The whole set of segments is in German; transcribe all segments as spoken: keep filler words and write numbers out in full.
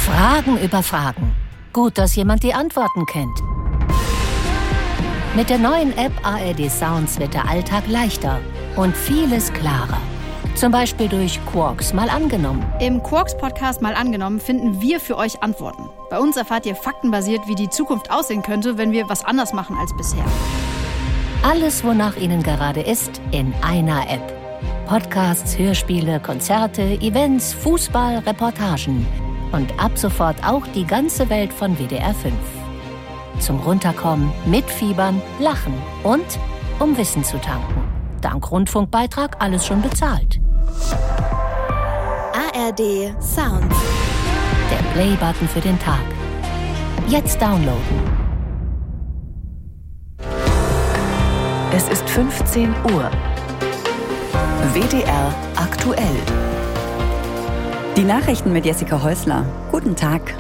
Fragen über Fragen. Gut, dass jemand die Antworten kennt. Mit der neuen App A R D Sounds wird der Alltag leichter und vieles klarer. Zum Beispiel durch Quarks mal angenommen. Im Quarks-Podcast mal angenommen finden wir für euch Antworten. Bei uns erfahrt ihr faktenbasiert, wie die Zukunft aussehen könnte, wenn wir was anders machen als bisher. Alles, wonach Ihnen gerade ist, in einer App. Podcasts, Hörspiele, Konzerte, Events, Fußball, Reportagen. Und ab sofort auch die ganze Welt von W D R fünf. Zum Runterkommen, mitfiebern, lachen und um Wissen zu tanken. Dank Rundfunkbeitrag alles schon bezahlt. A R D Sounds. Der Play-Button für den Tag. Jetzt downloaden. Es ist fünfzehn Uhr. W D R aktuell. Die Nachrichten mit Jessica Häusler. Guten Tag.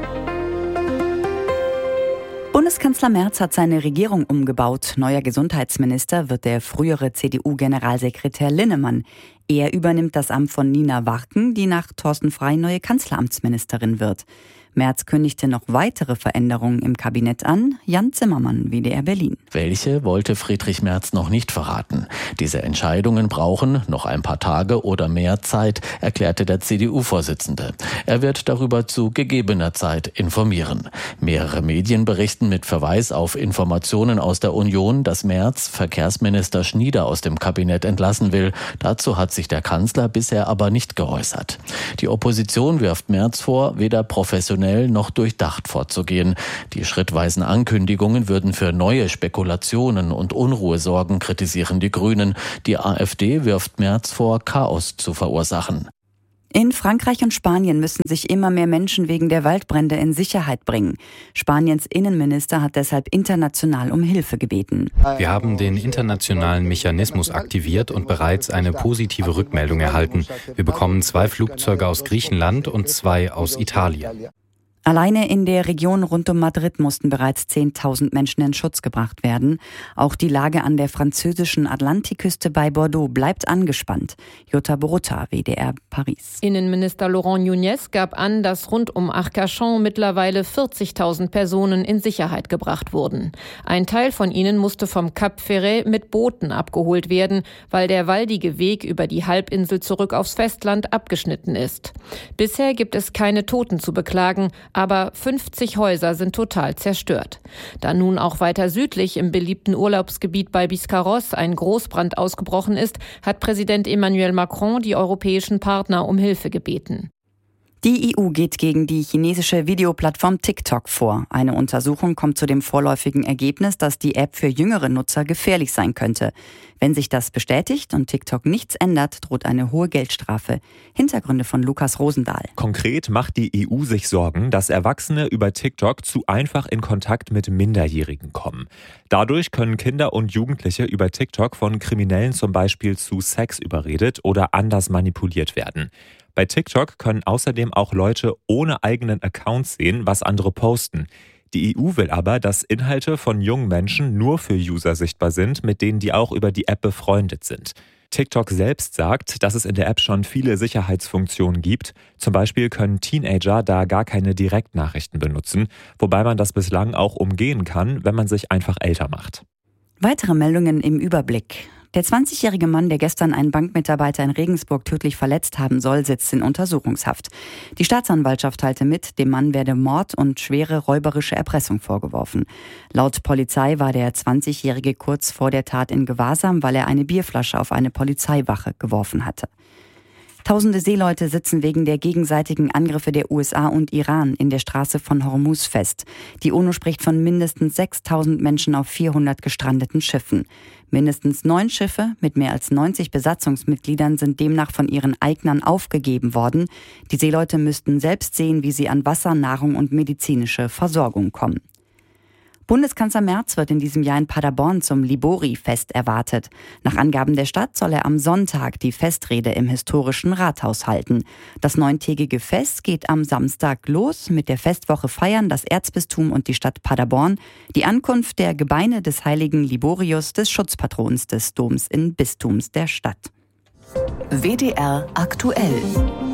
Bundeskanzler Merz hat seine Regierung umgebaut. Neuer Gesundheitsminister wird der frühere C D U-Generalsekretär Linnemann. Er übernimmt das Amt von Nina Warken, die nach Thorsten Frey neue Kanzleramtsministerin wird. Merz kündigte noch weitere Veränderungen im Kabinett an. Jan Zimmermann, W D R Berlin. Welche wollte Friedrich Merz noch nicht verraten? Diese Entscheidungen brauchen noch ein paar Tage oder mehr Zeit, erklärte der C D U-Vorsitzende. Er wird darüber zu gegebener Zeit informieren. Mehrere Medien berichten mit Verweis auf Informationen aus der Union, dass Merz Verkehrsminister Schnieder aus dem Kabinett entlassen will. Dazu hat sich der Kanzler bisher aber nicht geäußert. Die Opposition wirft Merz vor, weder professionell noch durchdacht vorzugehen. Die schrittweisen Ankündigungen würden für neue Spekulationen und Unruhe sorgen, kritisieren die Grünen. Die AfD wirft Merz vor, Chaos zu verursachen. In Frankreich und Spanien müssen sich immer mehr Menschen wegen der Waldbrände in Sicherheit bringen. Spaniens Innenminister hat deshalb international um Hilfe gebeten. Wir haben den internationalen Mechanismus aktiviert und bereits eine positive Rückmeldung erhalten. Wir bekommen zwei Flugzeuge aus Griechenland und zwei aus Italien. Alleine in der Region rund um Madrid mussten bereits zehntausend Menschen in Schutz gebracht werden. Auch die Lage an der französischen Atlantikküste bei Bordeaux bleibt angespannt. Jutta Borutta, W D R Paris. Innenminister Laurent Nunez gab an, dass rund um Arcachon mittlerweile vierzigtausend Personen in Sicherheit gebracht wurden. Ein Teil von ihnen musste vom Cap Ferret mit Booten abgeholt werden, weil der waldige Weg über die Halbinsel zurück aufs Festland abgeschnitten ist. Bisher gibt es keine Toten zu beklagen, aber fünfzig Häuser sind total zerstört. Da nun auch weiter südlich im beliebten Urlaubsgebiet bei Biscarrosse ein Großbrand ausgebrochen ist, hat Präsident Emmanuel Macron die europäischen Partner um Hilfe gebeten. Die E U geht gegen die chinesische Videoplattform TikTok vor. Eine Untersuchung kommt zu dem vorläufigen Ergebnis, dass die App für jüngere Nutzer gefährlich sein könnte. Wenn sich das bestätigt und TikTok nichts ändert, droht eine hohe Geldstrafe. Hintergründe von Lukas Rosendahl. Konkret macht die E U sich Sorgen, dass Erwachsene über TikTok zu einfach in Kontakt mit Minderjährigen kommen. Dadurch können Kinder und Jugendliche über TikTok von Kriminellen zum Beispiel zu Sex überredet oder anders manipuliert werden. Bei TikTok können außerdem auch Leute ohne eigenen Account sehen, was andere posten. Die E U will aber, dass Inhalte von jungen Menschen nur für User sichtbar sind, mit denen die auch über die App befreundet sind. TikTok selbst sagt, dass es in der App schon viele Sicherheitsfunktionen gibt. Zum Beispiel können Teenager da gar keine Direktnachrichten benutzen, wobei man das bislang auch umgehen kann, wenn man sich einfach älter macht. Weitere Meldungen im Überblick. Der zwanzigjährige Mann, der gestern einen Bankmitarbeiter in Regensburg tödlich verletzt haben soll, sitzt in Untersuchungshaft. Die Staatsanwaltschaft teilte mit, dem Mann werde Mord und schwere räuberische Erpressung vorgeworfen. Laut Polizei war der zwanzigjährige kurz vor der Tat in Gewahrsam, weil er eine Bierflasche auf eine Polizeiwache geworfen hatte. Tausende Seeleute sitzen wegen der gegenseitigen Angriffe der U S A und Iran in der Straße von Hormuz fest. Die UNO spricht von mindestens sechstausend Menschen auf vierhundert gestrandeten Schiffen. Mindestens neun Schiffe mit mehr als neunzig Besatzungsmitgliedern sind demnach von ihren Eignern aufgegeben worden. Die Seeleute müssten selbst sehen, wie sie an Wasser, Nahrung und medizinische Versorgung kommen. Bundeskanzler Merz wird in diesem Jahr in Paderborn zum Libori-Fest erwartet. Nach Angaben der Stadt soll er am Sonntag die Festrede im historischen Rathaus halten. Das neuntägige Fest geht am Samstag los. Mit der Festwoche feiern das Erzbistum und die Stadt Paderborn die Ankunft der Gebeine des heiligen Liborius, des Schutzpatrons des Doms in Bistums der Stadt. W D R aktuell.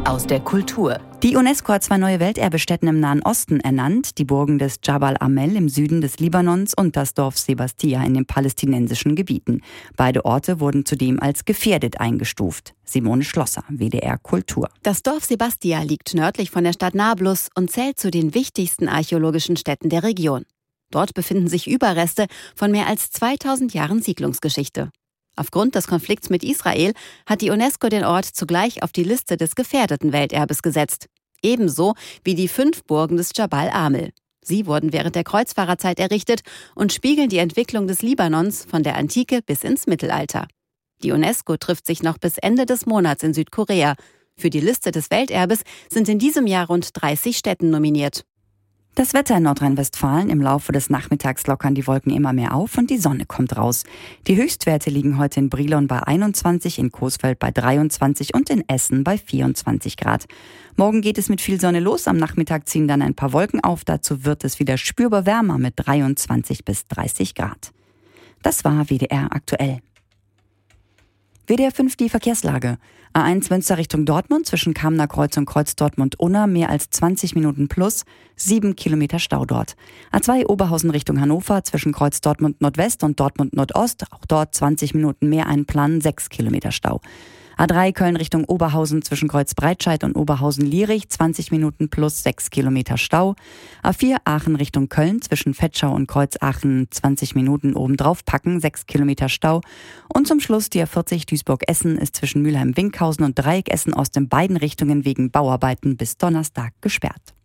aus der Kultur. Die UNESCO hat zwei neue Welterbestätten im Nahen Osten ernannt, die Burgen des Jabal Amel im Süden des Libanons und das Dorf Sebastia in den palästinensischen Gebieten. Beide Orte wurden zudem als gefährdet eingestuft. Simone Schlosser, W D R Kultur. Das Dorf Sebastia liegt nördlich von der Stadt Nablus und zählt zu den wichtigsten archäologischen Städten der Region. Dort befinden sich Überreste von mehr als zweitausend Jahren Siedlungsgeschichte. Aufgrund des Konflikts mit Israel hat die UNESCO den Ort zugleich auf die Liste des gefährdeten Welterbes gesetzt. Ebenso wie die fünf Burgen des Jabal Amel. Sie wurden während der Kreuzfahrerzeit errichtet und spiegeln die Entwicklung des Libanons von der Antike bis ins Mittelalter. Die UNESCO trifft sich noch bis Ende des Monats in Südkorea. Für die Liste des Welterbes sind in diesem Jahr rund dreißig Städten nominiert. Das Wetter in Nordrhein-Westfalen: Im Laufe des Nachmittags lockern die Wolken immer mehr auf und die Sonne kommt raus. Die Höchstwerte liegen heute in Brilon bei einundzwanzig, in Coesfeld bei dreiundzwanzig und in Essen bei vierundzwanzig Grad. Morgen geht es mit viel Sonne los, am Nachmittag ziehen dann ein paar Wolken auf, dazu wird es wieder spürbar wärmer mit dreiundzwanzig bis dreißig Grad. Das war W D R aktuell. W D R fünf, die Verkehrslage. A eins Münster Richtung Dortmund zwischen Kamener Kreuz und Kreuz Dortmund-Unna mehr als zwanzig Minuten plus, sieben Kilometer Stau dort. A zwei Oberhausen Richtung Hannover zwischen Kreuz Dortmund Nordwest und Dortmund Nordost, auch dort zwanzig Minuten mehr einplanen, sechs Kilometer Stau. A drei Köln Richtung Oberhausen zwischen Kreuz Breitscheid und Oberhausen-Lierich, zwanzig Minuten plus sechs Kilometer Stau. A vier Aachen Richtung Köln zwischen Vetschau und Kreuz Aachen, zwanzig Minuten obendrauf packen, sechs Kilometer Stau. Und zum Schluss die A vierzig Duisburg-Essen ist zwischen Mülheim-Winkhausen und Dreieck Essen-Ost in beiden Richtungen wegen Bauarbeiten bis Donnerstag gesperrt.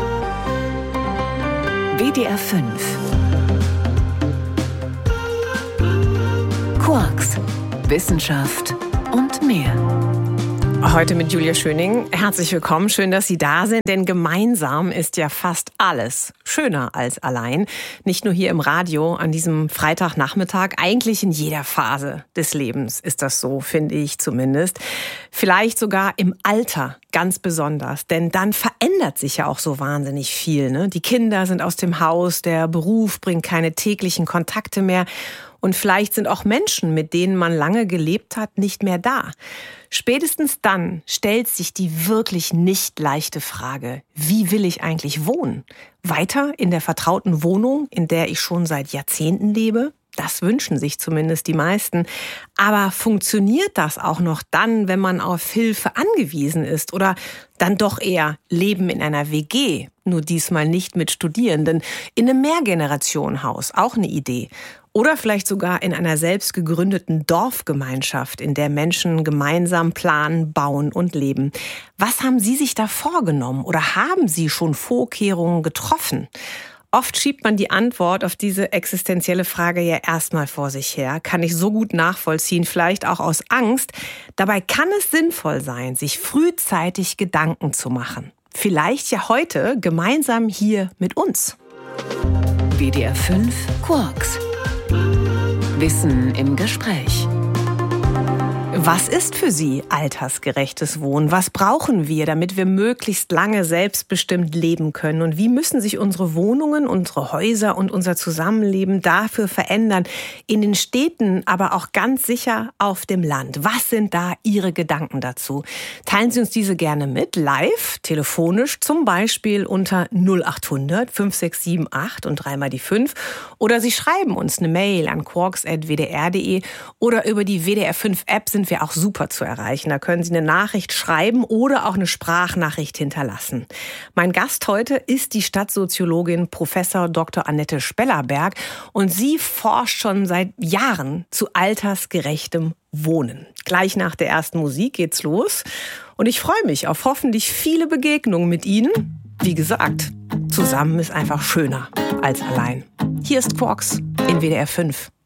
W D R fünf. Quarks. Wissenschaft und mehr. Heute mit Julia Schöning. Herzlich willkommen. Schön, dass Sie da sind, denn gemeinsam ist ja fast alles schöner als allein. Nicht nur hier im Radio an diesem Freitagnachmittag, eigentlich in jeder Phase des Lebens ist das so, finde ich zumindest. Vielleicht sogar im Alter ganz besonders, denn dann verändert sich ja auch so wahnsinnig viel, ne? Die Kinder sind aus dem Haus, der Beruf bringt keine täglichen Kontakte mehr. Und vielleicht sind auch Menschen, mit denen man lange gelebt hat, nicht mehr da. Spätestens dann stellt sich die wirklich nicht leichte Frage: Wie will ich eigentlich wohnen? Weiter in der vertrauten Wohnung, in der ich schon seit Jahrzehnten lebe? Das wünschen sich zumindest die meisten. Aber funktioniert das auch noch dann, wenn man auf Hilfe angewiesen ist? Oder dann doch eher Leben in einer W G, nur diesmal nicht mit Studierenden, in einem Mehrgenerationenhaus, auch eine Idee. Oder vielleicht sogar in einer selbst gegründeten Dorfgemeinschaft, in der Menschen gemeinsam planen, bauen und leben. Was haben Sie sich da vorgenommen oder haben Sie schon Vorkehrungen getroffen? Oft schiebt man die Antwort auf diese existenzielle Frage ja erstmal vor sich her. Kann ich so gut nachvollziehen, vielleicht auch aus Angst. Dabei kann es sinnvoll sein, sich frühzeitig Gedanken zu machen. Vielleicht ja heute gemeinsam hier mit uns. W D R fünf Quarks. Wissen im Gespräch. Was ist für Sie altersgerechtes Wohnen? Was brauchen wir, damit wir möglichst lange selbstbestimmt leben können? Und wie müssen sich unsere Wohnungen, unsere Häuser und unser Zusammenleben dafür verändern? In den Städten, aber auch ganz sicher auf dem Land. Was sind da Ihre Gedanken dazu? Teilen Sie uns diese gerne mit, live, telefonisch, zum Beispiel unter null acht hundert fünf sechs sieben acht und dreimal die fünf. Oder Sie schreiben uns eine Mail an quarks at w d r punkt d e oder über die W D R fünf App sind wir auch super zu erreichen. Da können Sie eine Nachricht schreiben oder auch eine Sprachnachricht hinterlassen. Mein Gast heute ist die Stadtsoziologin Professor Doktor Annette Spellerberg und sie forscht schon seit Jahren zu altersgerechtem Wohnen. Gleich nach der ersten Musik geht's los und ich freue mich auf hoffentlich viele Begegnungen mit Ihnen. Wie gesagt, zusammen ist einfach schöner als allein. Hier ist Quarks in W D R fünf.